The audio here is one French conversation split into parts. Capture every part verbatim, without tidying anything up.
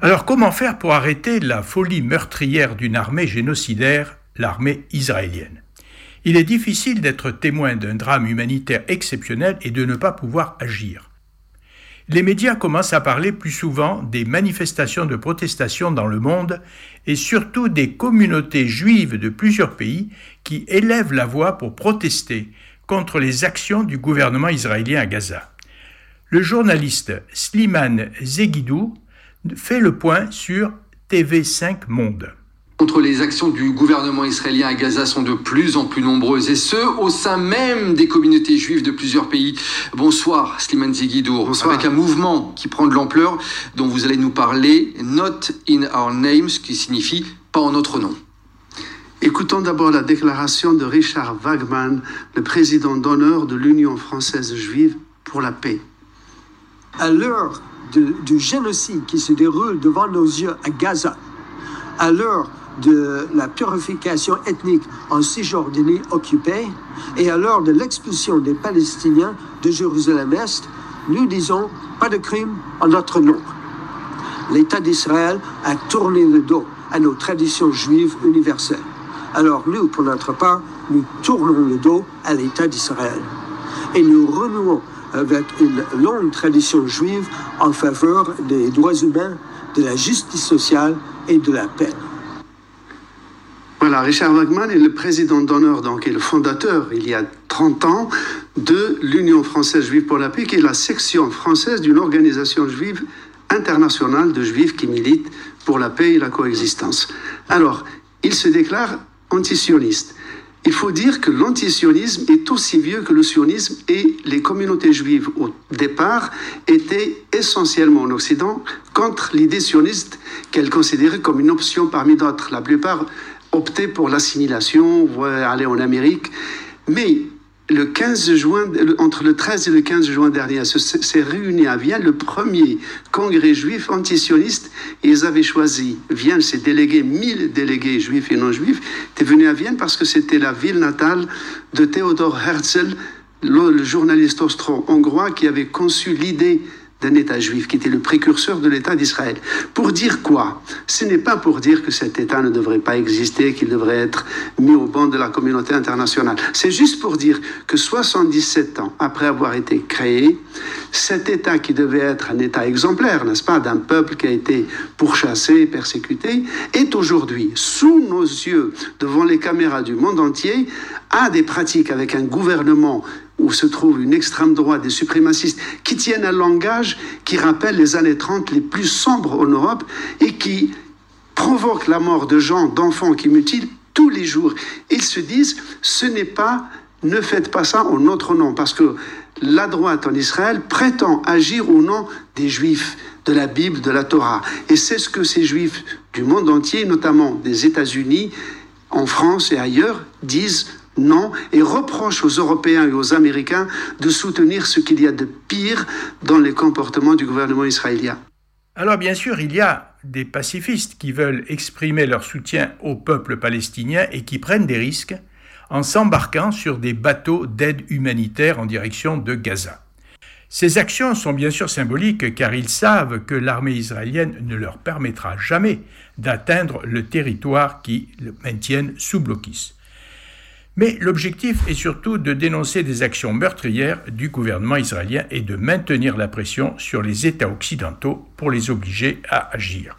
Alors comment faire pour arrêter la folie meurtrière d'une armée génocidaire, l'armée israélienne ? Il est difficile d'être témoin d'un drame humanitaire exceptionnel et de ne pas pouvoir agir. Les médias commencent à parler plus souvent des manifestations de protestation dans le monde et surtout des communautés juives de plusieurs pays qui élèvent la voix pour protester contre les actions du gouvernement israélien à Gaza. Le journaliste Slimane Zeguidou fait le point sur T V cinq Monde. Contre les actions du gouvernement israélien à Gaza sont de plus en plus nombreuses, et ce, au sein même des communautés juives de plusieurs pays. Bonsoir, Slimane Zeguidou. Bonsoir. Avec un mouvement qui prend de l'ampleur, dont vous allez nous parler, Not in Our Names, qui signifie « pas en notre nom ». Écoutons d'abord la déclaration de Richard Wagman, le président d'honneur de l'Union française juive pour la paix. À l'heure de, du génocide qui se déroule devant nos yeux à Gaza, à l'heure de la purification ethnique en Cisjordanie occupée et à l'heure de l'expulsion des Palestiniens de Jérusalem-Est, nous disons pas de crime en notre nom. L'État d'Israël a tourné le dos à nos traditions juives universelles. Alors nous, pour notre part, nous tournons le dos à l'État d'Israël. Et nous renouons avec une longue tradition juive en faveur des droits humains, de la justice sociale et de la paix. Voilà, Richard Wagman est le président d'honneur, donc, et le fondateur, il y a trente ans, de l'Union française juive pour la paix, qui est la section française d'une organisation juive internationale de juifs qui militent pour la paix et la coexistence. Alors, il se déclare antisioniste. Il faut dire que l'antisionisme est aussi vieux que le sionisme, et les communautés juives, au départ, étaient essentiellement en Occident contre l'idée sioniste qu'elles considéraient comme une option parmi d'autres. La plupart optaient pour l'assimilation, voire aller en Amérique. Mais le quinze juin, entre le treize et le quinze juin dernier, s'est réuni à Vienne le premier congrès juif antisioniste, et ils avaient choisi Vienne, ces délégués, mille délégués juifs et non juifs, étaient venus à Vienne parce que c'était la ville natale de Theodor Herzl, le journaliste austro-hongrois qui avait conçu l'idée d'un État juif, qui était le précurseur de l'État d'Israël. Pour dire quoi ? Ce n'est pas pour dire que cet État ne devrait pas exister, qu'il devrait être mis au banc de la communauté internationale. C'est juste pour dire que soixante-dix-sept ans après avoir été créé, cet État qui devait être un État exemplaire, n'est-ce pas, d'un peuple qui a été pourchassé, persécuté, est aujourd'hui, sous nos yeux, devant les caméras du monde entier, a des pratiques avec un gouvernement où se trouve une extrême droite, des suprémacistes, qui tiennent un langage qui rappelle les années trente les plus sombres en Europe et qui provoquent la mort de gens, d'enfants qui mutilent tous les jours. Ils se disent, ce n'est pas, ne faites pas ça en notre nom, parce que la droite en Israël prétend agir au nom des Juifs, de la Bible, de la Torah. Et c'est ce que ces Juifs du monde entier, notamment des États-Unis, en France et ailleurs, disent non, et reproche aux Européens et aux Américains de soutenir ce qu'il y a de pire dans les comportements du gouvernement israélien. Alors bien sûr, il y a des pacifistes qui veulent exprimer leur soutien au peuple palestinien et qui prennent des risques en s'embarquant sur des bateaux d'aide humanitaire en direction de Gaza. Ces actions sont bien sûr symboliques car ils savent que l'armée israélienne ne leur permettra jamais d'atteindre le territoire qui le maintiennent sous blocus. Mais l'objectif est surtout de dénoncer des actions meurtrières du gouvernement israélien et de maintenir la pression sur les États occidentaux pour les obliger à agir.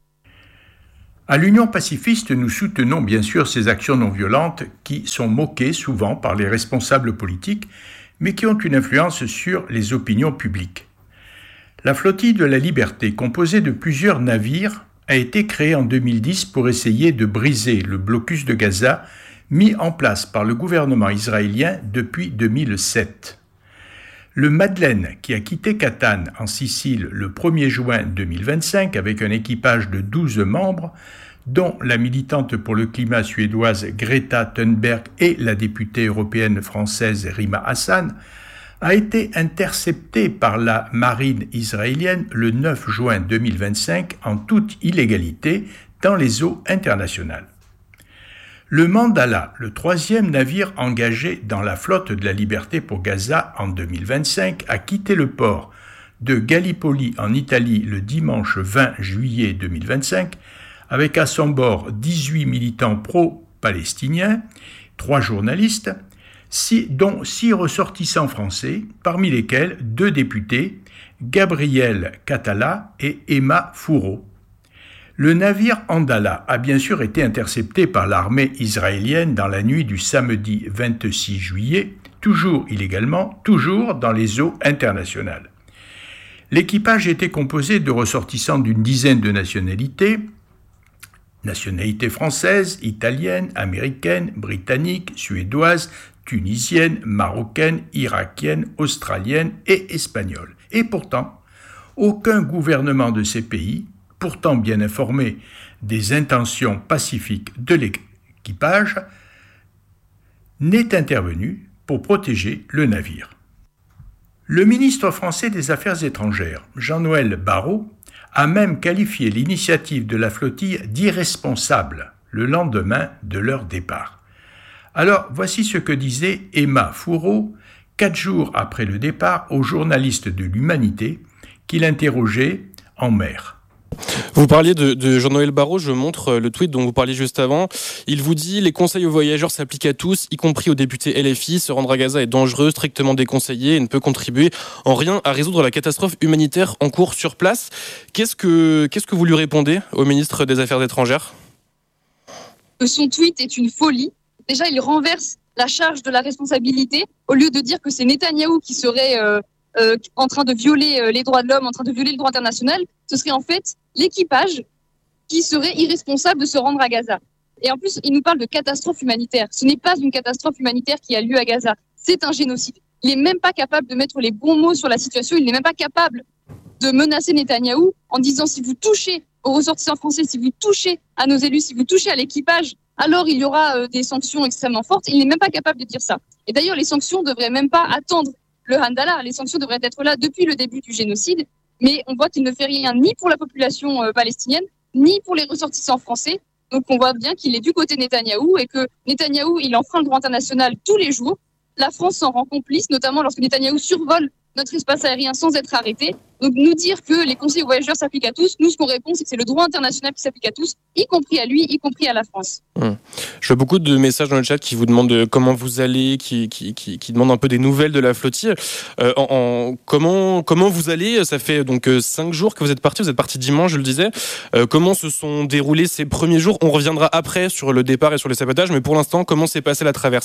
À l'Union pacifiste, nous soutenons bien sûr ces actions non violentes qui sont moquées souvent par les responsables politiques, mais qui ont une influence sur les opinions publiques. La flottille de la liberté, composée de plusieurs navires, a été créée en deux mille dix pour essayer de briser le blocus de Gaza mis en place par le gouvernement israélien depuis deux mille sept. Le Madeleine, qui a quitté Catane en Sicile le premier juin deux mille vingt-cinq avec un équipage de douze membres, dont la militante pour le climat suédoise Greta Thunberg et la députée européenne française Rima Hassan, a été intercepté par la marine israélienne le neuf juin deux mille vingt-cinq en toute illégalité dans les eaux internationales. Le Mandala, le troisième navire engagé dans la flotte de la liberté pour Gaza en deux mille vingt-cinq, a quitté le port de Gallipoli en Italie le dimanche vingt juillet deux mille vingt-cinq, avec à son bord dix-huit militants pro-palestiniens, trois journalistes, six, dont six ressortissants français, parmi lesquels deux députés, Gabriel Catala et Emma Fourreau. Le navire Andala a bien sûr été intercepté par l'armée israélienne dans la nuit du samedi vingt-six juillet, toujours illégalement, toujours dans les eaux internationales. L'équipage était composé de ressortissants d'une dizaine de nationalités, nationalités françaises, italiennes, américaines, britanniques, suédoises, tunisiennes, marocaines, irakiennes, australiennes et espagnoles. Et pourtant, aucun gouvernement de ces pays, pourtant bien informé des intentions pacifiques de l'équipage, n'est intervenu pour protéger le navire. Le ministre français des Affaires étrangères, Jean-Noël Barrot, a même qualifié l'initiative de la flottille d'irresponsable le lendemain de leur départ. Alors, voici ce que disait Emma Fourreau, quatre jours après le départ, aux journalistes de l'Humanité qui l'interrogeaient en mer. Vous parliez de, de Jean-Noël Barrot, je montre le tweet dont vous parliez juste avant. Il vous dit « Les conseils aux voyageurs s'appliquent à tous, y compris aux députés L F I. Se rendre à Gaza est dangereux, strictement déconseillé et ne peut contribuer en rien à résoudre la catastrophe humanitaire en cours sur place. » Qu'est-ce que, qu'est-ce que vous lui répondez au ministre des Affaires étrangères ? Son tweet est une folie. Déjà, il renverse la charge de la responsabilité. Au lieu de dire que c'est Netanyahou qui serait euh, euh, en train de violer euh, les droits de l'homme, en train de violer le droit international, ce serait en fait l'équipage qui serait irresponsable de se rendre à Gaza. Et en plus, il nous parle de catastrophe humanitaire. Ce n'est pas une catastrophe humanitaire qui a lieu à Gaza. C'est un génocide. Il n'est même pas capable de mettre les bons mots sur la situation. Il n'est même pas capable de menacer Netanyahou en disant si vous touchez aux ressortissants français, si vous touchez à nos élus, si vous touchez à l'équipage, alors il y aura euh, des sanctions extrêmement fortes. Il n'est même pas capable de dire ça. Et d'ailleurs, les sanctions ne devraient même pas attendre le Handala. Les sanctions devraient être là depuis le début du génocide. Mais on voit qu'il ne fait rien ni pour la population euh, palestinienne, ni pour les ressortissants français. Donc on voit bien qu'il est du côté Netanyahou et que Netanyahou, il enfreint le droit international tous les jours. La France s'en rend complice, notamment lorsque Netanyahou survole notre espace aérien sans être arrêté. Donc nous dire que les conseils aux voyageurs s'appliquent à tous, nous ce qu'on répond c'est que c'est le droit international qui s'applique à tous, y compris à lui, y compris à la France. Hum. Je vois beaucoup de messages dans le chat qui vous demandent comment vous allez, qui, qui, qui, qui demandent un peu des nouvelles de la flottille. Euh, en, en, comment, comment vous allez ? Ça fait donc cinq jours que vous êtes partis, vous êtes partis dimanche, je le disais. Euh, comment se sont déroulés ces premiers jours ? On reviendra après sur le départ et sur les sabotages, mais pour l'instant, comment s'est passée la traversée ?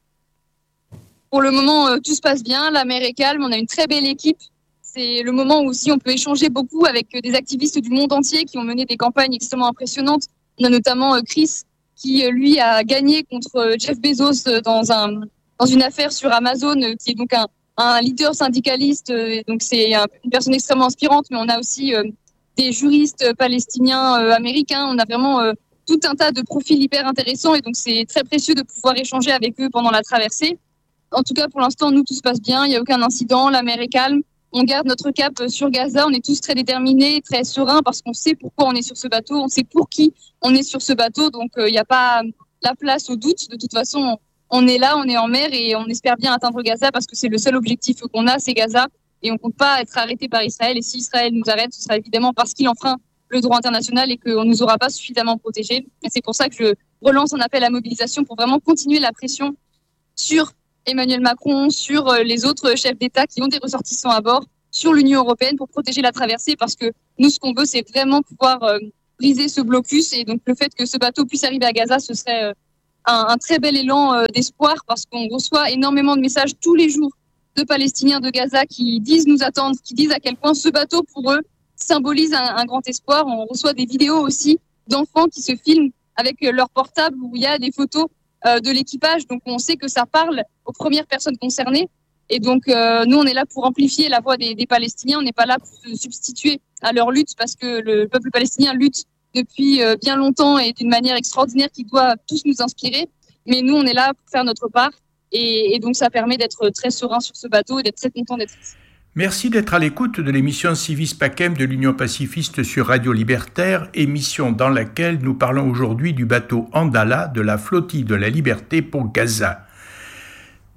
Pour le moment, euh, tout se passe bien, la mer est calme, on a une très belle équipe. C'est le moment où aussi on peut échanger beaucoup avec des activistes du monde entier qui ont mené des campagnes extrêmement impressionnantes. On a notamment euh, Chris qui, euh, lui, a gagné contre euh, Jeff Bezos euh, dans, un, dans une affaire sur Amazon, euh, qui est donc un, un leader syndicaliste. Euh, donc c'est un, une personne extrêmement inspirante, mais on a aussi euh, des juristes palestiniens, euh, américains. On a vraiment euh, tout un tas de profils hyper intéressants et donc c'est très précieux de pouvoir échanger avec eux pendant la traversée. En tout cas, pour l'instant, nous, tout se passe bien. Il n'y a aucun incident. La mer est calme. On garde notre cap sur Gaza. On est tous très déterminés, très sereins parce qu'on sait pourquoi on est sur ce bateau. On sait pour qui on est sur ce bateau. Donc, il euh, n'y a pas la place au doute. De toute façon, on est là, on est en mer et on espère bien atteindre Gaza parce que c'est le seul objectif qu'on a, c'est Gaza. Et on ne compte pas être arrêté par Israël. Et si Israël nous arrête, ce sera évidemment parce qu'il enfreint le droit international et qu'on ne nous aura pas suffisamment protégés. Et c'est pour ça que je relance un appel à mobilisation pour vraiment continuer la pression sur Emmanuel Macron, sur les autres chefs d'État qui ont des ressortissants à bord, sur l'Union européenne pour protéger la traversée parce que nous, ce qu'on veut, c'est vraiment pouvoir euh, briser ce blocus et donc le fait que ce bateau puisse arriver à Gaza, ce serait euh, un, un très bel élan euh, d'espoir parce qu'on reçoit énormément de messages tous les jours de Palestiniens de Gaza qui disent nous attendre, qui disent à quel point ce bateau, pour eux, symbolise un, un grand espoir. On reçoit des vidéos aussi d'enfants qui se filment avec leur portable où il y a des photos de l'équipage, donc on sait que ça parle aux premières personnes concernées et donc euh, nous on est là pour amplifier la voix des, des Palestiniens, on n'est pas là pour se substituer à leur lutte parce que le peuple palestinien lutte depuis euh, bien longtemps et d'une manière extraordinaire qui doit tous nous inspirer, mais nous on est là pour faire notre part et, et donc ça permet d'être très serein sur ce bateau et d'être très content d'être ici. Merci d'être à l'écoute de l'émission Civis Pacem de l'Union pacifiste sur Radio Libertaire, émission dans laquelle nous parlons aujourd'hui du bateau Andala de la flottille de la liberté pour Gaza.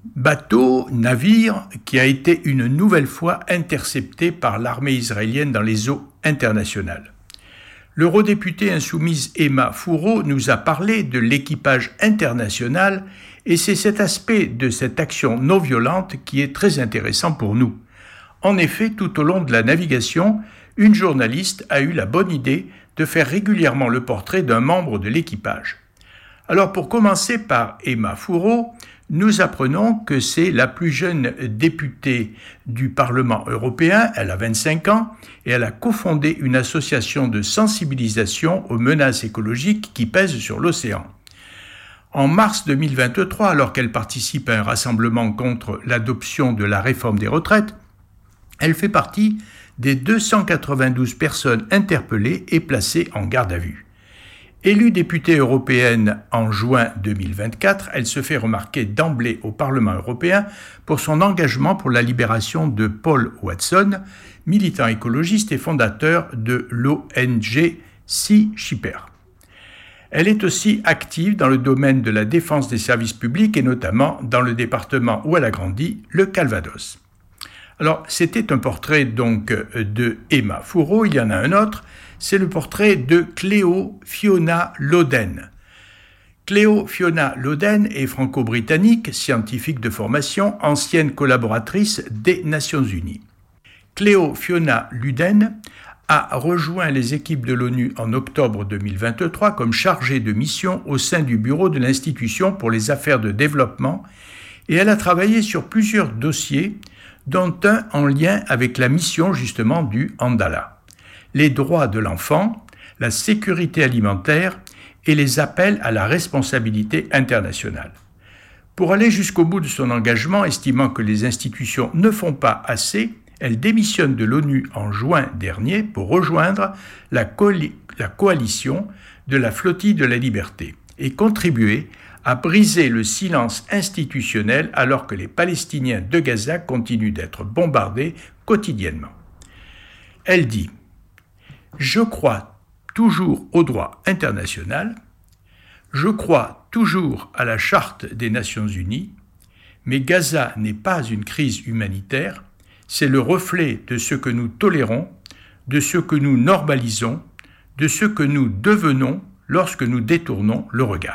bateau, navire, qui a été une nouvelle fois intercepté par l'armée israélienne dans les eaux internationales. L'eurodéputée insoumise Emma Fourreau nous a parlé de l'équipage international et c'est cet aspect de cette action non violente qui est très intéressant pour nous. En effet, tout au long de la navigation, une journaliste a eu la bonne idée de faire régulièrement le portrait d'un membre de l'équipage. Alors pour commencer par Emma Fourreau, nous apprenons que c'est la plus jeune députée du Parlement européen, elle a vingt-cinq ans, et elle a cofondé une association de sensibilisation aux menaces écologiques qui pèsent sur l'océan. En mars deux mille vingt-trois, alors qu'elle participe à un rassemblement contre l'adoption de la réforme des retraites, elle fait partie des deux cent quatre-vingt-douze personnes interpellées et placées en garde à vue. Élue députée européenne en juin deux mille vingt-quatre, elle se fait remarquer d'emblée au Parlement européen pour son engagement pour la libération de Paul Watson, militant écologiste et fondateur de l'O N G Sea Shepherd. Elle est aussi active dans le domaine de la défense des services publics et notamment dans le département où elle a grandi, le Calvados. Alors, c'était un portrait donc de Emma Fourreau, il y en a un autre, c'est le portrait de Cléo Fiona Loden. Cléo Fiona Loden est franco-britannique, scientifique de formation, ancienne collaboratrice des Nations Unies. Cléo Fiona Loden a rejoint les équipes de l'ONU en octobre deux mille vingt-trois comme chargée de mission au sein du bureau de l'Institution pour les affaires de développement et elle a travaillé sur plusieurs dossiers, dont un en lien avec la mission justement du Andala, les droits de l'enfant, la sécurité alimentaire et les appels à la responsabilité internationale. Pour aller jusqu'au bout de son engagement, estimant que les institutions ne font pas assez, elle démissionne de l'ONU en juin dernier pour rejoindre la, co- la coalition de la Flottille de la Liberté et contribuer à briser le silence institutionnel alors que les Palestiniens de Gaza continuent d'être bombardés quotidiennement. Elle dit « Je crois toujours au droit international, je crois toujours à la Charte des Nations Unies, mais Gaza n'est pas une crise humanitaire, c'est le reflet de ce que nous tolérons, de ce que nous normalisons, de ce que nous devenons lorsque nous détournons le regard. »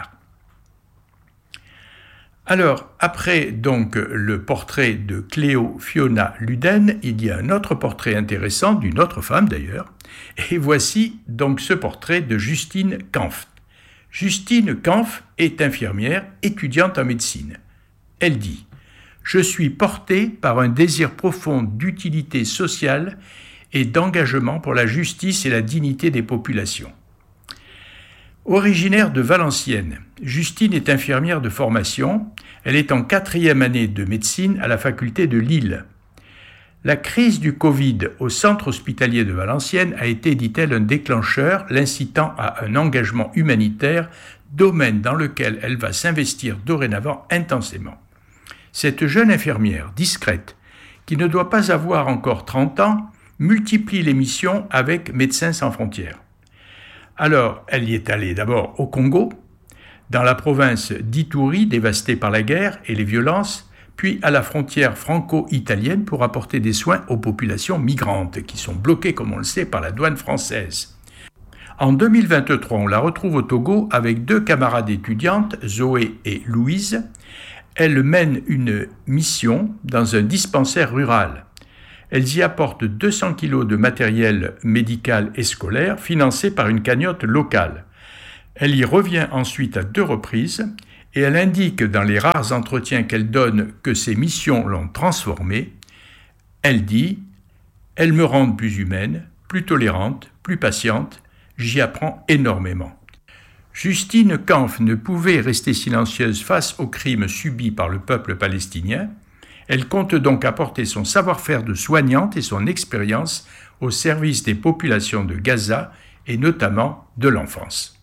Alors, après donc le portrait de Cléo Fiona Loden, il y a un autre portrait intéressant d'une autre femme d'ailleurs, et voici donc ce portrait de Justine Kampf. Justine Kampf est infirmière, étudiante en médecine. Elle dit « Je suis portée par un désir profond d'utilité sociale et d'engagement pour la justice et la dignité des populations. » Originaire de Valenciennes, Justine est infirmière de formation. Elle est en quatrième année de médecine à la faculté de Lille. La crise du Covid au centre hospitalier de Valenciennes a été, dit-elle, un déclencheur l'incitant à un engagement humanitaire, domaine dans lequel elle va s'investir dorénavant intensément. Cette jeune infirmière, discrète, qui ne doit pas avoir encore trente ans, multiplie les missions avec Médecins sans frontières. Alors, elle y est allée d'abord au Congo, dans la province d'Ituri, dévastée par la guerre et les violences, puis à la frontière franco-italienne pour apporter des soins aux populations migrantes, qui sont bloquées, comme on le sait, par la douane française. En deux mille vingt-trois, on la retrouve au Togo avec deux camarades étudiantes, Zoé et Louise. Elles mènent une mission dans un dispensaire rural. Elles y apportent deux cents kilos de matériel médical et scolaire financé par une cagnotte locale. Elle y revient ensuite à deux reprises et elle indique dans les rares entretiens qu'elle donne que ses missions l'ont transformée. Elle dit « Elles me rendent plus humaine, plus tolérante, plus patiente, j'y apprends énormément. » Justine Kampf ne pouvait rester silencieuse face aux crimes subis par le peuple palestinien. Elle compte donc apporter son savoir-faire de soignante et son expérience au service des populations de Gaza et notamment de l'enfance.